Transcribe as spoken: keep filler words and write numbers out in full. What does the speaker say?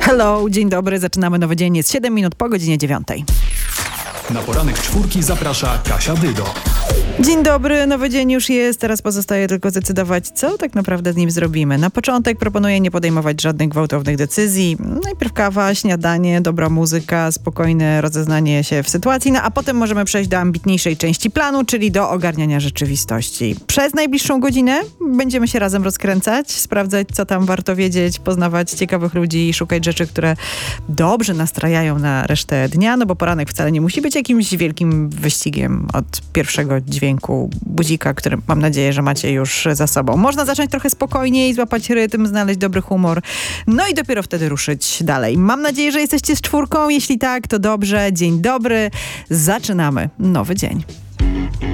Hello, dzień dobry, zaczynamy nowy dzień, jest siedem minut po godzinie dziewiątej. Na poranek czwórki zaprasza Kasia Dydo. Dzień dobry, nowy dzień już jest, teraz pozostaje tylko zdecydować, co tak naprawdę z nim zrobimy. Na początek proponuję nie podejmować żadnych gwałtownych decyzji. Najpierw kawa, śniadanie, dobra muzyka, spokojne rozeznanie się w sytuacji, no a potem możemy przejść do ambitniejszej części planu, czyli do ogarniania rzeczywistości. Przez najbliższą godzinę będziemy się razem rozkręcać, sprawdzać, co tam warto wiedzieć, poznawać ciekawych ludzi i szukać rzeczy, które dobrze nastrajają na resztę dnia, no bo poranek wcale nie musi być jakimś wielkim wyścigiem od pierwszego dźwięku budzika, który mam nadzieję, że macie już za sobą. Można zacząć trochę spokojniej, złapać rytm, znaleźć dobry humor, no i dopiero wtedy ruszyć dalej. Mam nadzieję, że jesteście z czwórką. Jeśli tak, to dobrze. Dzień dobry. Zaczynamy nowy dzień.